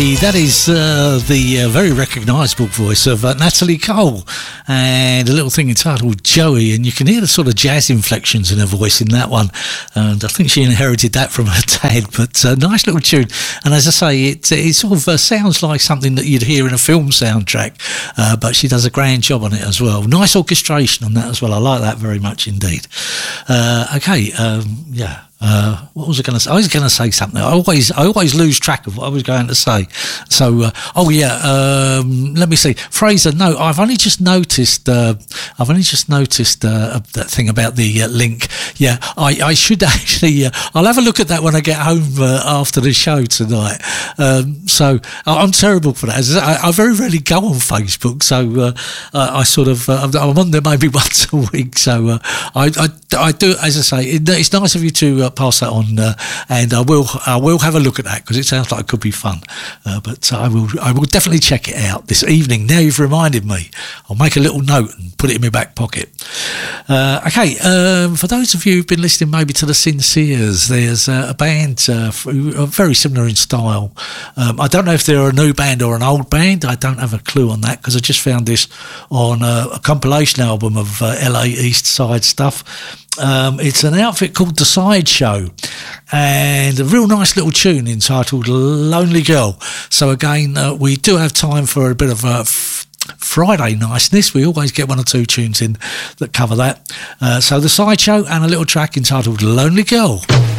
That is the very recognisable voice of Natalie Cole, and a little thing entitled Joey, and you can hear the sort of jazz inflections in her voice in that one, and I think she inherited that from her dad, but nice little tune. And as I say, it sort of sounds like something that you'd hear in a film soundtrack, but she does a grand job on it as well. Nice orchestration on that as well. I like that very much indeed. What was I going to say? I was going to say something. I always lose track of what I was going to say. So, let me see. Fraser, no, I've only just noticed that thing about the link. Yeah, I should actually. I'll have a look at that when I get home after the show tonight. So I'm terrible for that. I very rarely go on Facebook, so I sort of I'm on there maybe once a week. So I do, as I say, it's nice of you to pass that on, and I will have a look at that because it sounds like it could be fun. But I will definitely check it out this evening. Now you've reminded me, I'll make a little note and put it in my back pocket. For those of you who've been listening maybe to the Sinceres, there's a band very similar in style. I don't know if they're a new band or an old band. I don't have a clue on that because I just found this on a compilation album of LA East Side stuff. It's an outfit called The Sideshow, and a real nice little tune entitled Lonely Girl. So again, we do have time for a bit of Friday niceness. We always get one or two tunes in that cover that. So The Sideshow and a little track entitled Lonely Girl.